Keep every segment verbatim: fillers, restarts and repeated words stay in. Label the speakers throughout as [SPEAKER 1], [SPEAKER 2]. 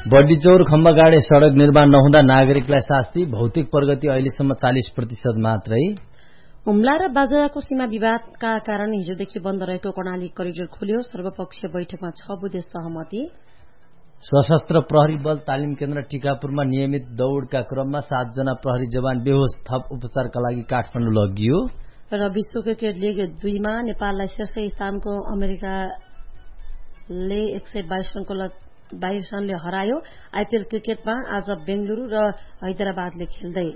[SPEAKER 1] बड्डीचौर खम्बागाडे सड़क निर्माण नहुँदा नागरिकलाई शास्ति, भौतिक प्रगति अहिलेसम्म चालीस प्रतिशत मात्रै।
[SPEAKER 2] हुम्ला र बाजुराको सीमा विवादका कारण हिजोदेखि बन्द रहेको कर्णाली करिडोर खुल्यो, सर्वपक्षीय बैठकमा छ बुँदे सहमति।
[SPEAKER 1] सशस्त्र प्रहरी बल तालिम केन्द्र टिकापुरमा नियमित दौड़का क्रममा सातजना प्रहरी जवान बेहोस, थप उपचारका लागि काठमाडौँ लगियो।
[SPEAKER 2] र विश्व क्रिकेट लीग दुईमा नेपाललाई शीर्ष स्थानको अमेरिकाले एक सय बाइस रनको बाइस रनले हरायो। आइपीएल क्रिकेटमा आज बेंगलुरू र हैदराबादले खेल्दै।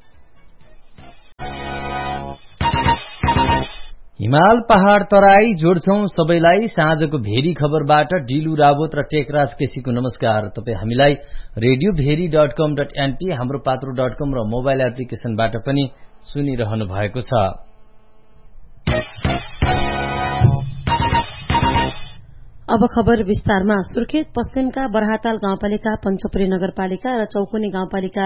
[SPEAKER 1] हिमाल पहाड़ तराई जोड्छौं सबैलाई। साँझको भेरी खबरबाट डिलु रावत र टेकराज केसीको नमस्कार। तपाई हामीलाई रेडियो भेरी डट कम डट एनपी, हाम्रो पात्रो डट कम र मोबाइल एप्लिकेशनबाट पनि सुनिरहनु भएको छ।
[SPEAKER 2] अब खबर विस्तारमा। सुर्खेत पश्चिमका बराहताल गाउँपालिका, पञ्चपुरी नगरपालिका र चौकुनी गाउँपालिका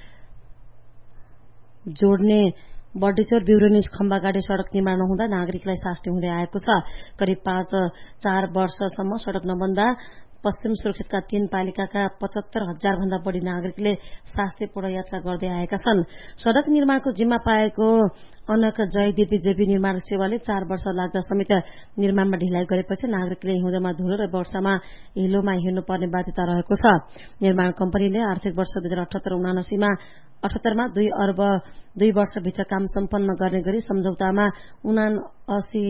[SPEAKER 2] जोड्ने बड्डीचौर बिउरेनी खम्बागाडे सड़क निर्माण नहुँदा नागरिकलाई शास्ति हुँदै आएको छ। करिब पाँच चार वर्षसम्म सड़क नबन्दा पश्चिम सुर्खेतका तीन पालिकाका पचहत्तर हजार भन्दा बढ़ी नागरिकले शास्तिपूर्ण यात्रा गर्दै आएका छन्। सड़क निर्माणको जिम्मा पाएको अनक जयदेवी जेबी निर्माण सेवाले चार वर्ष लाग्दा समेत निर्माणमा ढिलाइ गरेपछि नागरिकले हिउँदमा धुलो र वर्षामा हिलोमा हिँड्नुपर्ने बाध्यता रहेको छ। निर्माण कम्पनीले आर्थिक वर्ष दुई हजार अठहत्तर उनासीमा अठहत्तरमा दुई अर्ब दुई वर्षभित्र काम सम्पन्न गर्ने गरी सम्झौतामा उनासी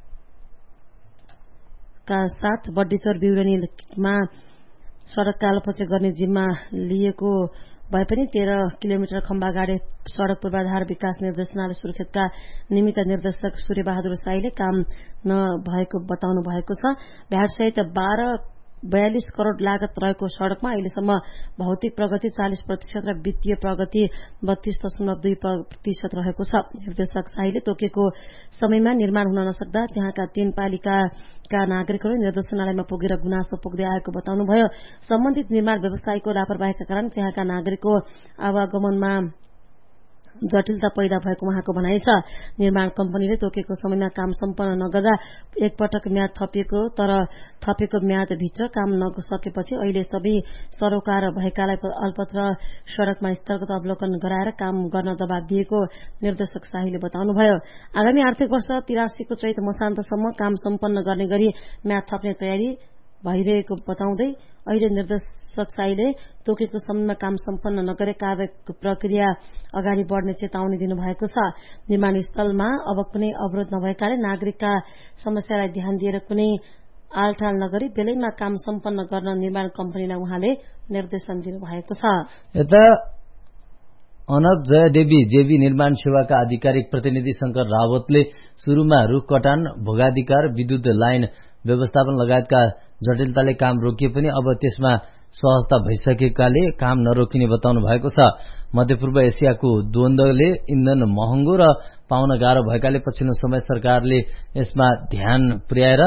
[SPEAKER 2] का साथ बड्डीचौर बिउरेनीमा सड़क कालोपत्री गर्ने जिम्मा लिएको भए पनि तेह्र किलोमिटर खम्बागाडे सड़क पूर्वाधार विकास निर्देशनाले सुर्खेतका निमित्त निर्देशक सूर्यबहादुर साईले काम नभएको बताउनु भएको छ। भ्याटसहित बाह्र बयालिस करोड़ लागत रहेको सड़कमा अहिलेसम्म भौतिक प्रगति चालीस प्रतिशत र वित्तीय प्रगति बत्तीस दशमलव दुई प्रतिशत रहेको छ। निर्देशक शाहीले तोकेको समयमा निर्माण हुन नसक्दा त्यहाँका तीन पालिकाका नागरिकहरू निर्देशनालयमा पुगेर गुनासो पुग्दै आएको बताउनुभयो। सम्बन्धित निर्माण व्यवसायको लापरवाहीका कारण त्यहाँका नागरिकको आवागमनमा जटिलता पैदा भएको उहाँको भनाइ छ। निर्माण कम्पनीले तोकेको समयमा काम सम्पन्न नगर्दा एकपटक म्याद थपिएको तर थपेको म्यादभित्र काम नसकेपछि अहिले सबै सरोकार भएकालाई अल्पत्र सड़कमा स्थलगत अवलोकन गराएर काम गर्न दबाव दिएको निर्देशक शाहीले बताउनुभयो। आगामी आर्थिक वर्ष तिरासीको चैत मसान्तसम्म काम सम्पन्न गर्ने गरी म्याद थप्ने तयारी भइरहेको बताउँदै अहिले निर्देशक शाहीले तोकेको समयमा काम सम्पन्न नगरे कार्यको प्रक्रिया अगाडि बढ़ने चेतावनी दिनुभएको छ। निर्माण स्थलमा अब कुनै अवरोध नभएकाले नागरिकका समस्यालाई ध्यान दिएर कुनै आलटाल नगरी बेलैमा काम सम्पन्न गर्न निर्माण कम्पनीलाई उहाँले निर्देशन दिनुभएको छ।
[SPEAKER 1] यता अनक जयदेवी जेबी निर्माण सेवाका आधिकारिक प्रतिनिधि शंकर रावतले शुरूमा रूख कटान, भोगाधिकार, विद्युत लाइन व्यवस्थापन लगायतका जटिलताले काम रोकिए पनि अब त्यसमा सहजता भइसकेकाले काम नरोकिने बताउनु भएको छ। मध्यपूर्व एसियाको द्वन्द्वले इन्धन महँगो र पाउन गाह्रो भएकाले पछिल्लो समय सरकारले यसमा ध्यान पुर्याएर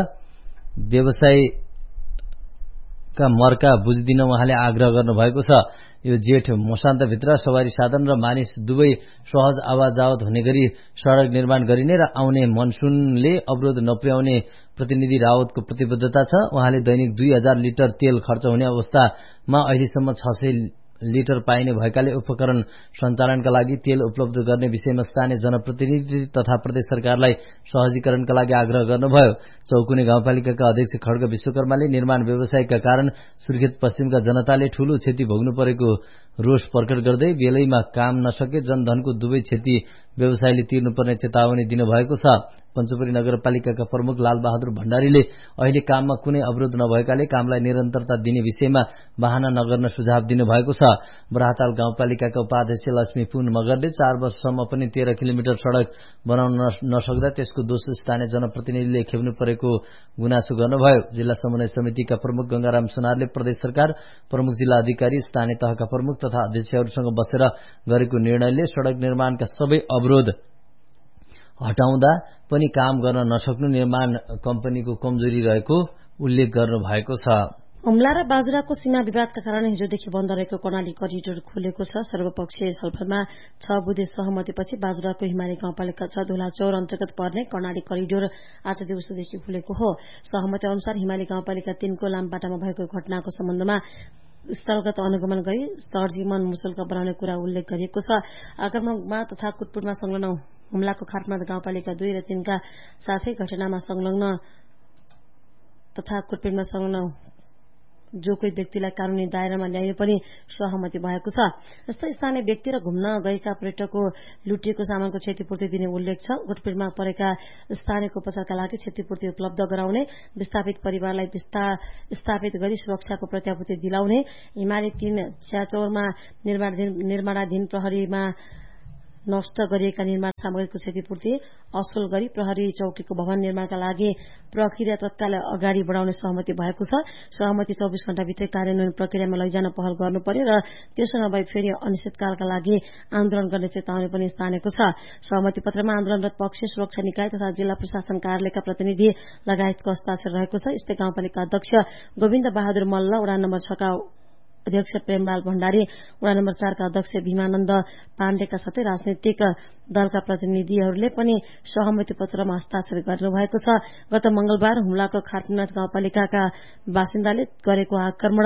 [SPEAKER 1] व्यवसायका मर्का बुझिदिन उहाँले आग्रह गर्नुभएको छ। यो जेठ मसान्तभित्र सवारी साधन र मानिस दुवै सहज आवाजावत हुने गरी सड़क निर्माण गरिने र आउने मनसूनले अवरोध नपुर्याउने प्रतिनिधि रावतको प्रतिबद्धता छ। उहाँले दैनिक दुई हजार लिटर तेल खर्च हुने अवस्थामा अहिलेसम्म छ सय लिटर पाइने भएकाले उपकरण सञ्चालनका लागि तेल उपलब्ध गर्ने विषयमा स्थानीय जनप्रतिनिधि तथा प्रदेश सरकारलाई सहजीकरणका लागि आग्रह गर्नुभयो। चौकुने गाउँपालिकाका अध्यक्ष खड्ग विश्वकर्माले निर्माण व्यवसायका कारण सुर्खेत पश्चिमका जनताले ठूलो क्षति भोग्नु परेको रोष प्रकट गर्दै बेलैमा काम नसके जनधनको दुवै क्षति व्यवसायले तिर्नुपर्ने चेतावनी दिनुभएको छ। पञ्चपुरी नगरपालिकाका प्रमुख लालबहादुर भण्डारीले अहिले काममा कुनै अवरोध नभएकाले कामलाई निरन्तरता दिने विषयमा बहाना नगर्न सुझाव दिनुभएको छ। बराहताल गाउँपालिकाका उपाध्यक्ष लक्ष्मी पुन मगरले चार वर्षसम्म पनि तेह्र किलोमिटर सड़क बनाउन नसक्दा त्यसको दोष स्थानीय जनप्रतिनिधिले खेप्नु परेको गुनासो गर्नुभयो। जिल्ला समन्वय समितिका प्रमुख गंगाराम सुनारले प्रदेश सरकार, प्रमुख जिल्ला अधिकारी, स्थानीय तहका प्रमुख तथा अध्यक्षहरूसँग बसेर गरेको निर्णयले सड़क निर्माणका सबै अवरोध हटाउँदा पनि काम गर्न नसक्नु निर्माण कम्पनीको कमजोरी रहेको उल्लेख गर्नु भएको छ।
[SPEAKER 2] हुम्ला र बाजुराको सीमा विवादका कारण हिजोदेखि बन्द रहेको कर्णाली करिडोर खुलेको छ। सर्वपक्षीय छलफलमा छ बुँदे सहमतिपछि बाजुराको हिमाली गाउँपालिका छ धुलाचौर अन्तर्गत पर्ने कर्णाली करिडोर आज दिउँसोदेखि खुलेको हो। सहमति अनुसार हिमाली गाउँपालिका तीनको लामपाटामा भएको घटनाको सम्बन्धमा स्थलगत अनुगमन गरी सरजीवन मुशुल्क बनाउने कुरा उल्लेख गरिएको छ। आक्रमणमा तथा कुटपिटमा संलग्न हुम्लाको खाटमाट गाउँपालिका दुई र तीनका साथै घटनामा संलग्न तथा कुटपिटमा संलग्न जो कोही व्यक्तिलाई कानूनी दायरामा ल्याइने पनि सहमति भएको छ। जस्तै स्थानीय व्यक्ति र घुम्न गएका पर्यटकको लुटिएको सामानको क्षतिपूर्ति दिने उल्लेख छ। कुटपिटमा परेका स्थानीयको उपचारका लागि क्षतिपूर्ति उपलब्ध गराउने, विस्थापित परिवारलाई स्थापित गरी सुरक्षाको प्रत्याभूति दिलाउने, हिमाली तीन च्याचौरमा निर्माणाधीन प्रहरीमा नष्ट गरिएका निर्माण सामग्रीको क्षतिपूर्ति असुल गरी प्रहरी चौकीको भवन निर्माणका लागि प्रक्रिया तत्काल अगाडि बढाउने सहमति भएको छ। सहमति चौबिस घण्टाभित्रै कार्यान्वयन प्रक्रियामा लैजान पहल गर्नुपर्ने र त्यसो नभए फेरि अनिश्चितकालका लागि आन्दोलन गर्ने चेतावनी पनि स्थानीयको छ। सहमति पत्रमा आन्दोलनरत पक्ष, सुरक्षा निकाय तथा जिल्ला प्रशासन कार्यालयका प्रतिनिधि लगायतको हस्ताक्षर रहेको छ। यस्तै गाउँपालिका अध्यक्ष गोविन्द बहादुर मल्ल, वडा नम्बर छका अध्यक्ष प्रेमलाल भण्डारी, वडा नम्बर चारका अध्यक्ष भीमानन्द पाण्डेका साथै राजनैतिक दलका प्रतिनिधिहरूले पनि सहमति पत्रमा हस्ताक्षर गर्नुभएको छ। गत मंगलबार हुम्लाको खाटमाट गाउँपालिकाका बासिन्दाले गरेको आक्रमण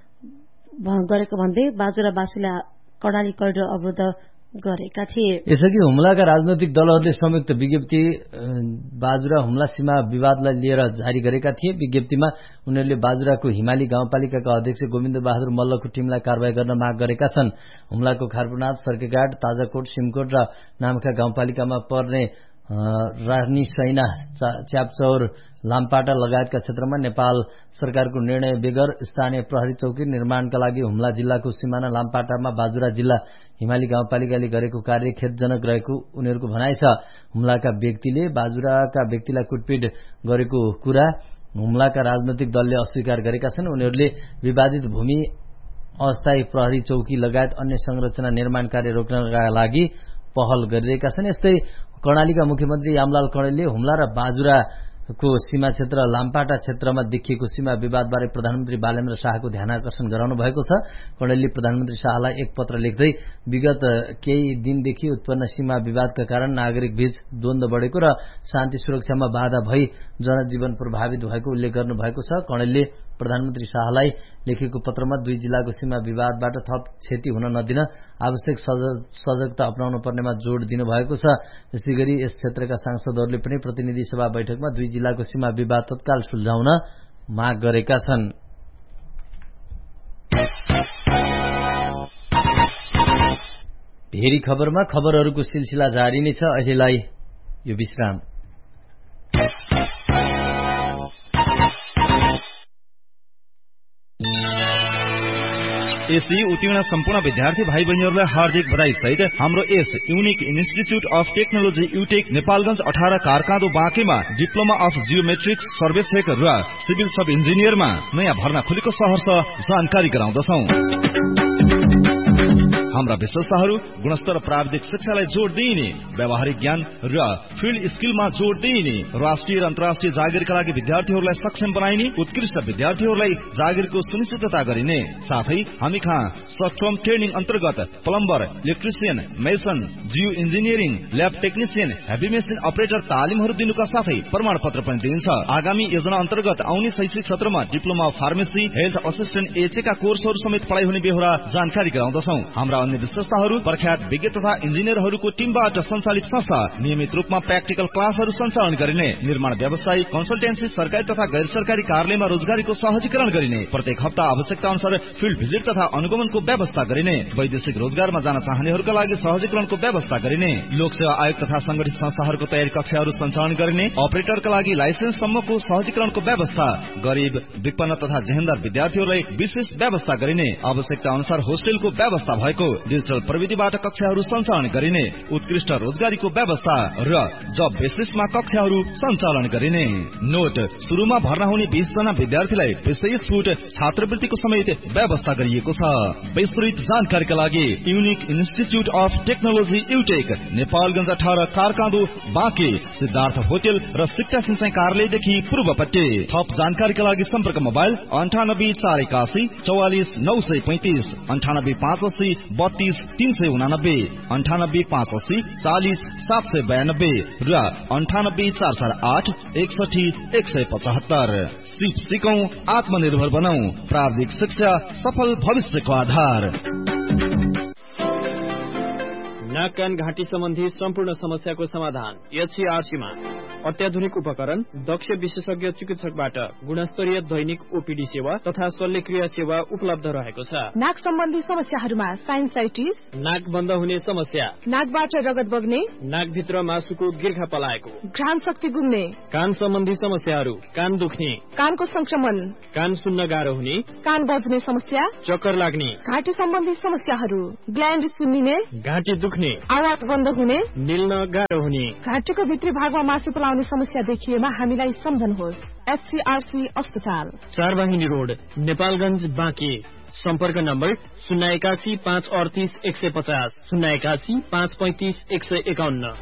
[SPEAKER 2] गरेको भन्दै बाजुरावासीले कर्णाली करिडोर अवरोध गरेका थिए।
[SPEAKER 1] यसअघि हुम्लाका राजनैतिक दलहरूले संयुक्त विज्ञप्ति बाजुरा हुम्ला सीमा विवादलाई लिएर जारी गरेका थिए। विज्ञप्तिमा उनीहरूले बाजुराको हिमाली गाउँपालिकाका अध्यक्ष गोविन्द बहादुर मल्लको टिमलाई कारवाही गर्न माग गरेका छन्। हुम्लाको खारपुनाथ, सर्केघाट, ताजाकोट, सिमकोट र नामखा गाउँपालिकामा पर्ने रानी सैना, च्यापचौर, लामपाटा लगायतका क्षेत्रमा नेपाल सरकारको निर्णय बेगर स्थानीय प्रहरी चौकी निर्माणका लागि हुम्ला जिल्लाको सिमाना लामपाटामा बाजुरा जिल्ला हिमाली गाउँपालिकाले गरेको कार्य खेदजनक रहेको उनीहरूको भनाइ छ। हुम्लाका व्यक्तिले बाजुराका व्यक्तिलाई कुटपिट गरेको कुरा हुम्लाका राजनैतिक दलले अस्वीकार गरेका छन्। उनीहरूले विवादित भूमि, अस्थायी प्रहरी चौकी लगायत अन्य संरचना निर्माण कार्य रोक्नका लागि पहल गरिरहेका छन्। यस्तै कर्णालीका मुख्यमन्त्री यामलाल कणेलले हुम्ला र बाजुराको सीमा क्षेत्र लामपाटा क्षेत्रमा देखिएको सीमा विवादबारे प्रधानमन्त्री बालेन्द्र शाहको ध्यानाकर्षण गराउनु भएको छ। कणेलले प्रधानमन्त्री शाहलाई एक पत्र लेख्दै विगत केही दिनदेखि उत्पन्न सीमा विवादका कारण नागरिक बीच द्वन्द्व बढेको र शान्ति सुरक्षामा बाधा भई जनजीवन प्रभावित भएको उल्लेख गर्नु भएको छ। कणेलले प्रधानमन्त्री शाहलाई लेखेको पत्रमा दुई जिल्लाको सीमा विवादबाट थप क्षति हुन नदिन आवश्यक सजगता अपनाउनु पर्नेमा जोड़ दिनुभएको छ। यसैगरी यस क्षेत्रका सांसदहरूले पनि प्रतिनिधि सभा बैठकमा दुई जिल्लाको सीमा विवाद तत्काल सुल्झाउन माग गरेका छन्। भेरी खबरमा खबरहरूको सिलसिला जारी नै छ। अहिलेलाई यो विश्राम।
[SPEAKER 3] एसई उत्तीर्ण सम्पूर्ण विद्यार्थी भाइ बहिनीहरूलाई हार्दिक बधाई सहित हाम्रो यस unique institute of technology युटेक Nepalgunj अठारह कारकाँदो बाँकेमा डिप्लोमा अफ जियोमेट्रिक्स सर्वेक्षक र सिभिल सब इन्जिनियरमा नयाँ भर्ना खुलेको सहर्ष जानकारी गराउँदछौं। हाम्रा विशेषताहरू गुणस्तर प्राविधिक शिक्षालाई जोड़ दिइने, व्यावहारिक ज्ञान र फिल्ड स्किलमा जोड़ दिइने, राष्ट्रिय र अन्तर्राष्ट्रिय जागिरका लागि विद्यार्थीहरूलाई सक्षम बनाइने, उत्कृष्ट विद्यार्थीहरूलाई जागिरको सुनिश्चितता गरिने साथै हामी कहाँ सर्ट टर्म ट्रेनिङ अन्तर्गत plumber, electrician, mason, Jio engineering, lab technician, heavy machine operator तालिमहरू दिनुका साथै प्रमाणपत्र पनि दिइन्छ। आगामी योजना अन्तर्गत आउने शैक्षिक सत्रमा diploma pharmacy, health assistant HA का कोर्सहरू समेत पढाइ हुने बेहोरा जानकारी गराउँदछौं। हाम्रा अन्य विशेषताहरू प्रख्यात विज्ञ तथा इन्जिनियरहरूको टिमबाट सञ्चालित संस्था, नियमित रूपमा प्र्याक्टिकल क्लासहरू सञ्चालन गरिने, निर्माण व्यवसाय, कन्सल्टेन्सी, सरकारी तथा गैर सरकारी कार्यालयमा रोजगारीको सहजीकरण गरिने, प्रत्येक हप्ता आवश्यकता अनुसार फिल्ड भिजिट तथा अनुगमनको व्यवस्था गरिने, वैदेशिक रोजगारमा जान चाहनेहरूका लागि सहजीकरणको व्यवस्था गरिने, लोकसेवा आयोग तथा संगठित संस्थाहरूको तयारी कक्षाहरू सञ्चालन गरिने, अपरेटरका लागि लाइसेन्स सम्मको सहजीकरणको व्यवस्था, गरीब, विपन्न तथा जेहेन्दार विद्यार्थीहरूलाई विशेष व्यवस्था गरिने, आवश्यकता अनुसार होस्टेलको व्यवस्था भएको, डिजिटल प्रविधिबाट कक्षाहरू सञ्चालन गरिने, उत्कृष्ट रोजगारीको व्यवस्था र जब बेसिसमा कक्षाहरू सञ्चालन गरिने। नोट, सुरुमा भर्ना हुने बीस जना विद्यार्थीलाई विशेष छुट छात्रवृत्तिको समेत व्यवस्था गरिएको छ। विस्तृत जानकारीका लागि unique institute of technology युटेक, Nepalgunj अठारह कारकाँदो बाँके, सिद्धार्थ होटेल र शिक्षा सिंचाइ कार्यालयदेखि पूर्वपट्टि। थप जानकारीका लागि सम्पर्क मोबाइल अन्ठानब्बे चार एकासी चौवालिस नौ सय पैंतिस, अन्ठानब्बे पाँच अस्सी बत्तीस तीन सय उनानब्बे, अन्ठानब्बे पाँच अस्सी चालिस सात सय बयानब्बे र अन्ठानब्बे चार चार आठ एकसठी एक सय पचहत्तर। सिप सिकौं, आत्मनिर्भर बनौ। प्राविधिक शिक्षा सफल भविष्यको आधार।
[SPEAKER 4] नाक कान घाँटी सम्बन्धी सम्पूर्ण समस्याको समाधान एचसीआरसी मा। अत्याधुनिक उपकरण, दक्ष विशेषज्ञ चिकित्सकबाट गुणस्तरीय दैनिक ओपीडी सेवा तथा शल्यक्रिया सेवा उपलब्ध रहेको छ।
[SPEAKER 5] नाक सम्बन्धी समस्याहरूमा साइनसाइटिस,
[SPEAKER 4] नाक बन्द हुने समस्या,
[SPEAKER 5] नाकबाट रगत बग्ने,
[SPEAKER 4] नाकभित्र मासुको गिर्खा पलाएको,
[SPEAKER 5] घ्राण शक्ति गुम्ने,
[SPEAKER 4] कान सम्बन्धी समस्याहरू, कान दुख्ने,
[SPEAKER 5] कानको संक्रमण,
[SPEAKER 4] कान सुन्न गाह्रो हुने,
[SPEAKER 5] कान बज्ने समस्या,
[SPEAKER 4] चक्कर लाग्ने,
[SPEAKER 5] घाँटी सम्बन्धी समस्याहरू, ग्ल्यान्ड सुन्निने,
[SPEAKER 4] घाँटी दुख्ने,
[SPEAKER 5] आवाज बन्द हुने,
[SPEAKER 4] निल्न गाह्रो हुने,
[SPEAKER 5] घाँटीको भित्री भागमा मासु पलाउने समस्या देखिएमा हामीलाई सम्झनुहोस्। एचसीआरसी अस्पताल,
[SPEAKER 4] चार वाहिनी रोड, नेपालगञ्ज, बाँके। सम्पर्क नम्बर शून्य एकासी पाँच अडतिस एक सय पचास, शून्य एकासी पाँच पैंतिस एक सय एकाउन्न।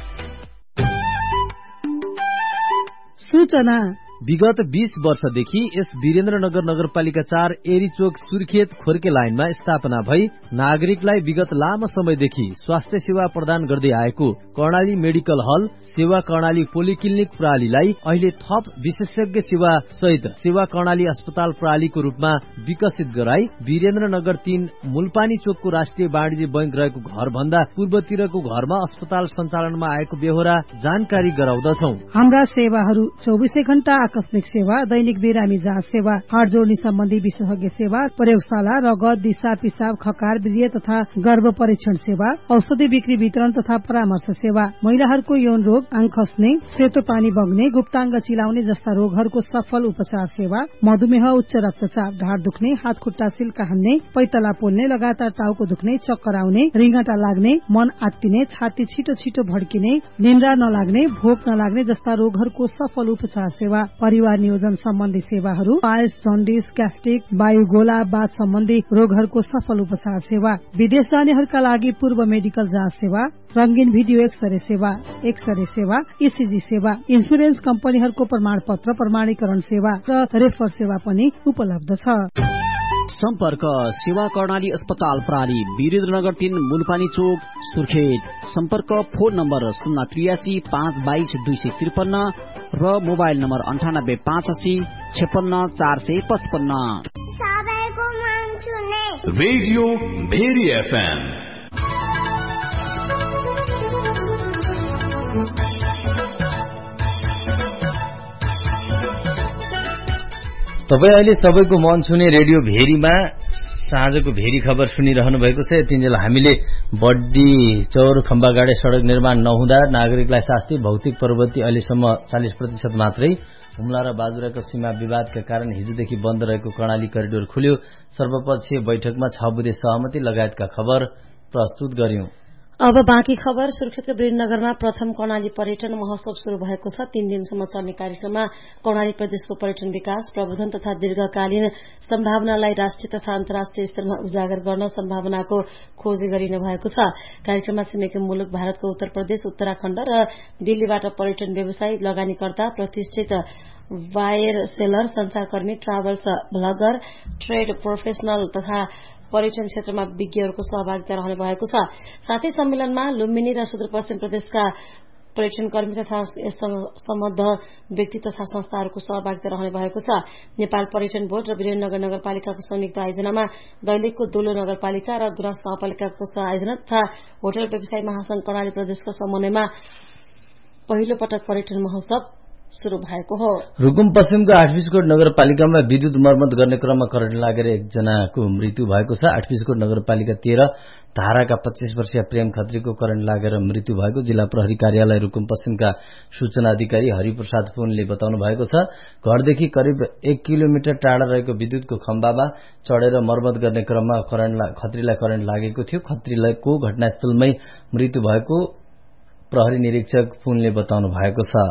[SPEAKER 2] सूचना
[SPEAKER 1] विगत बीस वर्षदेखि यस वीरेन्द्रनगर नगरपालिका चार एरीचोक सुर्खेत खोर्के लाइनमा स्थापना भई नागरिकलाई विगत लामो समयदेखि स्वास्थ्य सेवा प्रदान गर्दै आएको कर्णाली मेडिकल हल सेवा कर्णाली पोलिक्लिनिक प्रणालीलाई अहिले थप विशेषज्ञ सेवा सहित सेवा कर्णाली अस्पताल प्रणालीको रूपमा विकसित गराई वीरेन्द्रनगर तीन मूलपानी चोकको राष्ट्रिय वाणिज्य बैंक रहेको घर भन्दा पूर्वतिरको घरमा अस्पताल सञ्चालनमा आएको बेहोरा जानकारी गराउँदछौ।
[SPEAKER 2] हाम्रा सेवाहरू चौबिसै घण्टा आकस्मिक सेवा, दैनिक बिरामी जाँच सेवा, हाड जोड्ने सम्बन्धी विशेषज्ञ सेवा, प्रयोगशाला, रगत, दिशा पिसाब, खकार, वीर्य तथा गर्भ परीक्षण सेवा, औषधि बिक्री वितरण तथा परामर्श सेवा, महिलाहरूको यौन रोग, आङ खस्ने, सेतो पानी बग्ने, गुप्ताङ्ग चिलाउने जस्ता रोगहरूको सफल उपचार सेवा, मधुमेह, उच्च रक्तचाप, ढाड दुख्ने, हात खुट्टा सिल्का हान्ने, पैतला पोल्ने, लगातार टाउको दुख्ने, चक्कर आउने, रिङ्गटा लाग्ने, मन आत्तिने, छाती छिटो छिटो भड्किने, निन्द्रा नलाग्ने, भोक नलाग्ने जस्ता रोगहरूको सफल उपचार सेवा, परिवार नियोजन सम्बन्धी सेवाहरू, पाइल्स, जन्डिस, ग्यास्ट्रिक, वायुगोला, बाथ सम्बन्धी रोगहरूको सफल उपचार सेवा, विदेश जानेहरूका लागि पूर्व मेडिकल जाँच सेवा, रंगीन भिडियो एक्सरे सेवा, एक्सरे सेवा, ईसीजी सेवा, इन्सुरेन्स कम्पनीहरूको प्रमाण पत्र प्रमाणीकरण सेवा र रेफर सेवा पनि उपलब्ध छ।
[SPEAKER 6] सम्पर्क सेवा कर्णाली अस्पताल प्रणाली वीरेन्द्रनगर तीन मूलपानी चोक सुर्खेत। सम्पर्क फोन नम्बर शून्य त्रियासी पाँच बाइस दुई सय त्रिपन्न र मोबाइल नम्बर अन्ठानब्बे पाँच अस्सी छेपन्न चार सय पचपन्न।
[SPEAKER 7] Radio very FM.
[SPEAKER 1] तपाईँ अहिले सबैको मन छुने रेडियो भेरीमा साँझको भेरी खबर सुनिरहनु भएको छ। यतिन्जेल हामीले बड्डी चौर खम्बागाडे सड़क निर्माण नहुँदा नागरिकलाई शास्ति, भौतिक प्रवृत्ति अहिलेसम्म चालिस प्रतिशत मात्रै, हुम्ला र बाजुराको सीमा विवादका कारण हिजोदेखि बन्द रहेको कर्णाली करिडोर खुल्यो। सर्वपक्षीय बैठकमा छ बुँदे सहमति लगायतका खबर प्रस्तुत गर्यौं।
[SPEAKER 2] अब बाँकी खबर। सुर्खेतको वीरेन्द्रनगरमा प्रथम कर्णाली पर्यटन महोत्सव शुरू भएको छ। तीन दिनसम्म चल्ने कार्यक्रममा कर्णाली प्रदेशको पर्यटन विकास, प्रबन्धन तथा दीर्घकालीन सम्भावनालाई राष्ट्रिय तथा अन्तर्राष्ट्रिय स्तरमा उजागर गर्न सम्भावनाको खोज गरिनु भएको छ। कार्यक्रममा छिमेकी मुलुक भारतको उत्तर प्रदेश, उत्तराखण्ड र दिल्लीबाट पर्यटन व्यवसायी, लगानीकर्ता, प्रतिष्ठित buyer seller, संचारकर्मी, travels vlogger, trade professional तथा पर्यटन क्षेत्रमा विज्ञहरूको सहभागिता रहने भएको छ। साथै सम्मेलनमा लुम्बिनी र सुदूरपश्चिम प्रदेशका पर्यटन कर्मी तथा यससँग सम्बद्ध व्यक्ति तथा संस्थाहरूको सहभागिता रहने भएको छ। नेपाल पर्यटन बोर्ड र वीरेन्द्रनगर नगरपालिकाको संयुक्त आयोजनामा दैलेखको दोलो नगरपालिका र गुराँस गाउँपालिकाको आयोजना तथा होटल व्यवसायी महासंघ कर्णाली प्रदेशको समन्वयमा पहिलो पटक पर्यटन महोत्सव शुरू भएको हो।
[SPEAKER 1] रुकुम पश्चिमको आठबिसकोट नगरपालिकामा विद्युत मर्मत गर्ने क्रममा करेन्ट लागेर एकजनाको मृत्यु भएको छ। आठबिसकोट नगरपालिका तेह्र धाराका पच्चीस वर्षीय प्रेम खत्रीको करेन्ट लागेर मृत्यु भएको जिल्ला प्रहरी कार्यालय रुकुम पश्चिमका सूचना अधिकारी हरिप्रसाद पुनले बताउनु भएको छ। घरदेखि करिब एक किलोमिटर टाढा रहेको विद्युतको खम्बामा चढेर मर्मत गर्ने क्रममा खत्रीलाई करेन्ट लागेको थियो। खत्रीको घटनास्थलमै मृत्यु भएको प्रहरी निरीक्षक पुनले बताउनु भएको छ।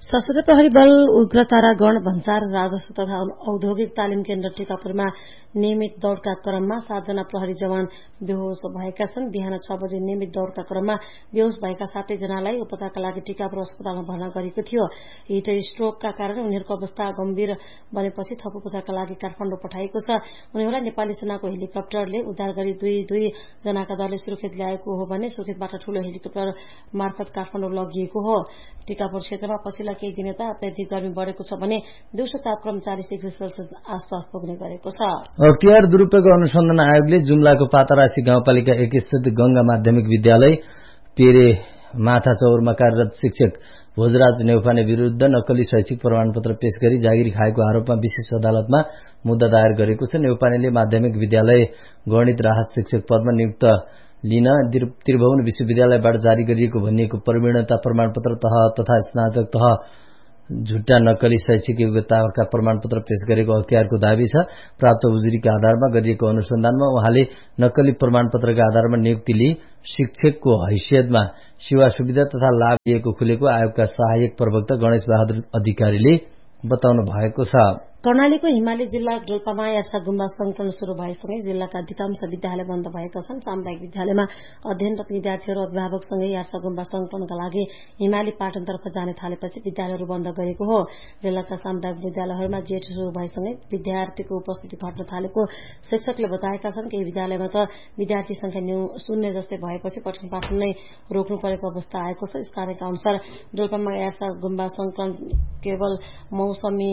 [SPEAKER 2] सशस्त्र प्रहरी बल उग्रतारा गण भन्सार राजस्व तथा औद्योगिक तालिम केन्द्र टीकापुरमा नियमित दौड़का क्रममा सातजना प्रहरी जवान बेहोस भएका छन्। बिहान छ बजे नियमित दौड़का क्रममा बेहोस भएका सातै जनालाई उपचारका लागि टीकापुर अस्पतालमा भर्ना गरिएको थियो। हिट स्ट्रोकका कारण उनीहरूको अवस्था गम्भीर बनेपछि थप उपचारका लागि काठमाडौँ पठाइएको छ। उनीहरूलाई नेपाली सेनाको हेलिकप्टरले उद्धार गरी दुई दुई जनाका दलले सुर्खेत ल्याएको हो भने सुर्खेतबाट ठूलो हेलिकप्टर मार्फत काठमाडौँ लगिएको हो। टीकापुर क्षेत्रमा पछिल्ला केही दिनता अत्याधिक गर्मी बढ़ेको छ भने दिउँसो तापक्रम चालिस डिग्री सेल्सियस आसपास पुग्ने गरेको छ।
[SPEAKER 1] अख्तियार दुरूपयोग अनुसन्धान आयोगले जुम्लाको पातरासी गाउँपालिका एक स्थित गंगा माध्यमिक विद्यालय पेरे माथा चौरमा कार्यरत शिक्षक भोजराज नेउपाने विरूद्ध नक्कली शैक्षिक प्रमाणपत्र पेश गरी जागिरी खाएको आरोपमा विशेष अदालतमा मुद्दा दायर गरेको छ। नेउपानेले माध्यमिक विद्यालय गणित राहत शिक्षक पदमा नियुक्त लिन त्रिभुवन विश्वविद्यालयबाट जारी गरिएको भनिएको प्रवीणता प्रमाणपत्र तह तथा स्नातक तह झुट्टा नक्कली शैक्षिक योग्यताका प्रमाणपत्र पेश गरेको अख्तियारको दावी छ। प्राप्त उजुरीका आधारमा गरिएको अनुसन्धानमा उहाँले नक्कली प्रमाणपत्रका आधारमा नियुक्ति लिई शिक्षकको हैसियतमा सेवा सुविधा तथा लाभ लिएको खुलेको आयोगका सहायक प्रवक्ता गणेश बहादुर अधिकारीले बताउनु भएको छ।
[SPEAKER 2] कर्णालीको हिमाली जिल्ला डोल्पामा यार्सा गुम्बा संकलन शुरू भएसँगै जिल्लाका अधिकांश विद्यालय बन्द भएका छन्। सामुदायिक विद्यालयमा अध्ययनरत विद्यार्थीहरू अभिभावकसँगै यार्सा गुम्बा संकलनका लागि हिमाली पाटनतर्फ जाने थालेपछि विद्यालयहरू बन्द गरेको हो। जिल्लाका सामुदायिक विद्यालयहरूमा जेठ शुरू भएसँगै विद्यार्थीको उपस्थिति घट्न थालेको शिक्षकले बताएका छन्। केही विद्यालयमा त विद्यार्थी संख्या शून्य जस्तै भएपछि पठन पाठन नै रोक्नु परेको अवस्था आएको छ। स्थानीयका अनुसार डोल्पामा यार्सा गुम्बा संकलन केवल मौसमी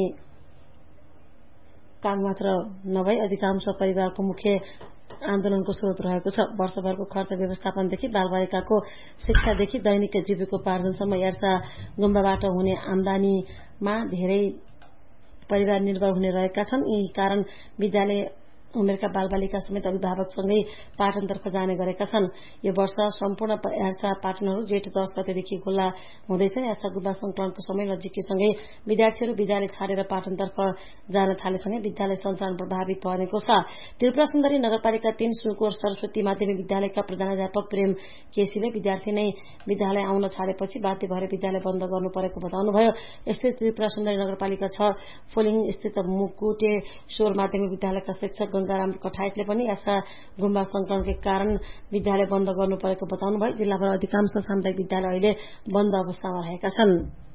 [SPEAKER 2] काम मात्र नभई अधिकांश परिवारको मुख्य आन्दोलनको स्रोत रहेको छ। वर्षभरको खर्च व्यवस्थापनदेखि बालबालिकाको शिक्षादेखि दैनिक जीविकोपार्जनसम्म यार्सा गुम्बाबाट हुने आमदानीमा धेरै परिवार निर्भर हुने रहेका छन्। यही कारण विद्यालय उमेरका बालबालिका समेत अभिभावकसँगै पाटनतर्फ जाने गरेका छन्। यो वर्ष सम्पूर्ण यार्सा पाटनहरू जेठ दश गतेदेखि खुल्ला हुँदैछ। यार्सा गुम्बा संकलनको समय नजिकैसँगै विद्यार्थीहरू विद्यालय छाडेर पाटनतर्फ जान थालेसँगै विद्यालय सञ्चालन प्रभावित बनेको छ। त्रिपुरा सुन्दरी नगरपालिका तीन सुनकोर सरस्वती माध्यमिक विद्यालयका प्रधानाध्यापक प्रेम केसीले विद्यार्थी नै विद्यालय आउन छाडेपछि बाध्य भएर विद्यालय बन्द गर्नु परेको बताउनुभयो। यस्तै त्रिपुरा सुन्दरी नगरपालिका छ फोलिङ स्थित मुकुटे शोर माध्यमिक विद्यालयका शिक्षक गंगाराम कठायतले पनि यार्सा गुम्बा संकलनकै कारण विद्यालय बन्द गर्नु परेको बताउनुभयो। जिल्लाभर अधिकांश सामुदायिक विद्यालय अहिले बन्द अवस्थामा रहेका छन्।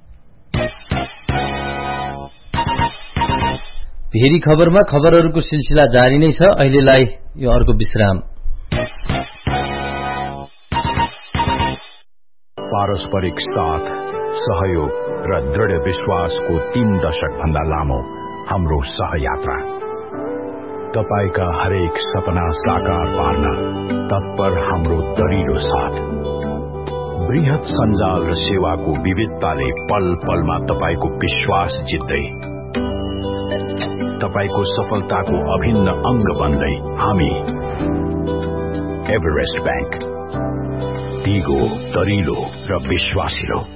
[SPEAKER 1] भेरी खबरमा खबरहरूको सिलसिला जारी नै छ। अहिलेलाई यो अर्को विश्राम।
[SPEAKER 7] पारस्परिक साथ, सहयोग र दृढ़ विश्वासको तीन दशक भन्दा लामो हाम्रो सहयात्रा तपाईका हरेक सपना साकार पार्न तत्पर हाम्रो दरिलो साथ। बृहत सञ्जाल र सेवाको विविधताले पल पलमा तपाईको विश्वास जित्दै तपाईको सफलताको अभिन्न अंग बन्दै हामी एभरेस्ट बैंक दिगो दरिलो र विश्वासिलो।